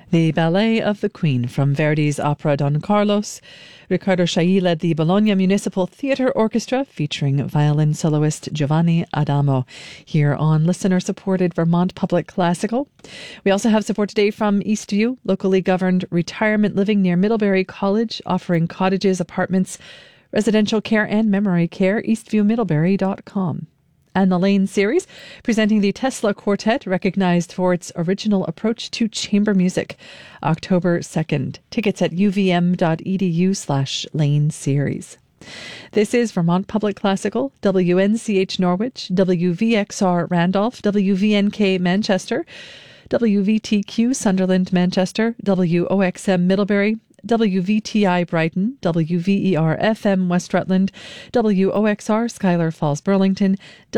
The Ballet of the Queen from Verdi's opera Don Carlos. Riccardo Chailly led the Bologna Municipal Theatre Orchestra featuring violin soloist Giovanni Adamo here on listener-supported Vermont Public Classical. We also have support today from Eastview, locally governed retirement living near Middlebury College, offering cottages, apartments, residential care and memory care, eastviewmiddlebury.com. And the Lane series, presenting the Tesla Quartet, recognized for its original approach to chamber music, October 2nd. Tickets at uvm.edu/Lane series. This is Vermont Public Classical, WNCH Norwich, WVXR Randolph, WVNK Manchester, WVTQ Sunderland Manchester, WOXM Middlebury, WVTI Brighton, WVER-FM West Rutland, WOXR Schuyler Falls Burlington,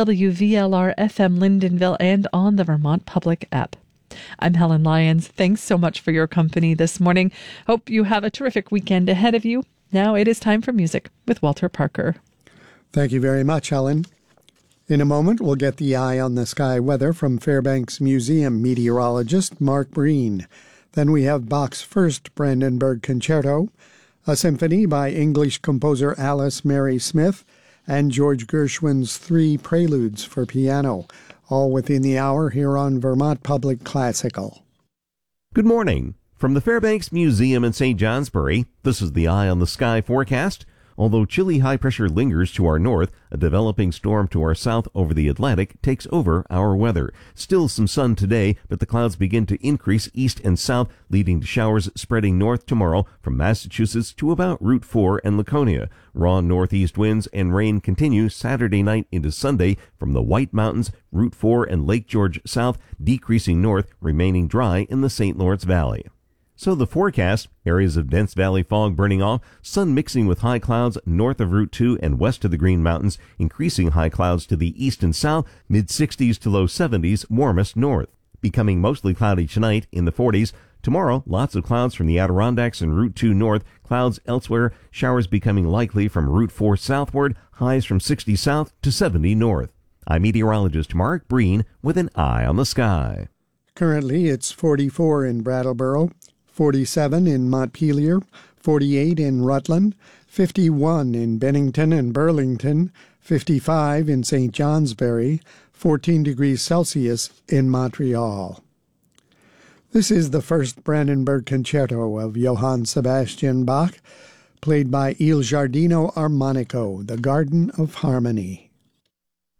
WVLR-FM Lyndonville, and on the Vermont Public app. I'm Helen Lyons. Thanks so much for your company this morning. Hope you have a terrific weekend ahead of you. Now it is time for music with Walter Parker. Thank you very much, Helen. In a moment, we'll get the eye on the sky weather from Fairbanks Museum meteorologist Mark Breen. Then we have Bach's first Brandenburg Concerto, a symphony by English composer Alice Mary Smith, and George Gershwin's 3 preludes for piano, all within the hour here on Vermont Public Classical. Good morning. From the Fairbanks Museum in St. Johnsbury, this is the Eye on the Sky forecast. Although chilly high pressure lingers to our north, a developing storm to our south over the Atlantic takes over our weather. Still some sun today, but the clouds begin to increase east and south, leading to showers spreading north tomorrow from Massachusetts to about Route 4 and Laconia. Raw northeast winds and rain continue Saturday night into Sunday from the White Mountains, Route 4 and Lake George south, decreasing north, remaining dry in the St. Lawrence Valley. So the forecast, areas of dense valley fog burning off, sun mixing with high clouds north of Route 2 and west of the Green Mountains, increasing high clouds to the east and south, mid-60s to low 70s, warmest north. Becoming mostly cloudy tonight in the 40s. Tomorrow, lots of clouds from the Adirondacks and Route 2 north, clouds elsewhere, showers becoming likely from Route 4 southward, highs from 60 south to 70 north. I'm meteorologist Mark Breen with an eye on the sky. Currently, it's 44 in Brattleboro, 47 in Montpelier, 48 in Rutland, 51 in Bennington and Burlington, 55 in St. Johnsbury, 14 degrees Celsius in Montreal. This is the first Brandenburg Concerto of Johann Sebastian Bach, played by Il Giardino Armonico, the Garden of Harmony.